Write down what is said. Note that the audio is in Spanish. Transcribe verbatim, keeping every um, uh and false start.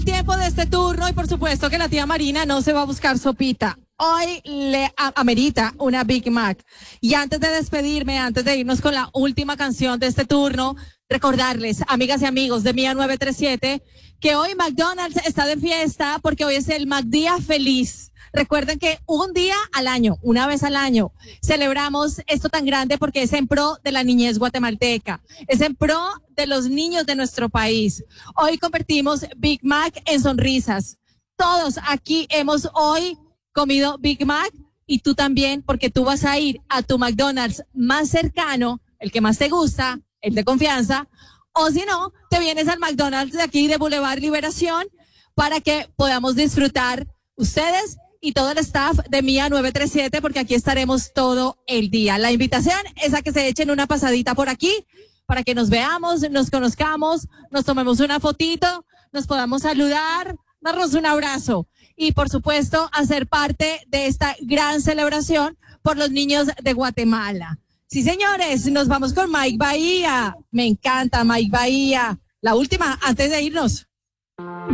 Tiempo de este turno y por supuesto que la tía Marina no se va a buscar sopita. Hoy le amerita una Big Mac. Y antes de despedirme, antes de irnos con la última canción de este turno, recordarles, amigas y amigos de Mía nueve tres siete, que hoy McDonald's está de fiesta porque hoy es el McDía Feliz. Recuerden que un día al año, una vez al año, celebramos esto tan grande porque es en pro de la niñez guatemalteca, es en pro de los niños de nuestro país. Hoy convertimos Big Mac en sonrisas. Todos aquí hemos hoy comido Big Mac y tú también, porque tú vas a ir a tu McDonald's más cercano, el que más te gusta, el de confianza, o si no, te vienes al McDonald's de aquí de Boulevard Liberación para que podamos disfrutar ustedes y todo el staff de Mía nueve tres siete, porque aquí estaremos todo el día. La invitación es a que se echen una pasadita por aquí para que nos veamos, nos conozcamos, nos tomemos una fotito, nos podamos saludar, darnos un abrazo y, por supuesto, hacer parte de esta gran celebración por los niños de Guatemala. Sí, señores, nos vamos con Mike Bahía. Me encanta Mike Bahía. La última, antes de irnos.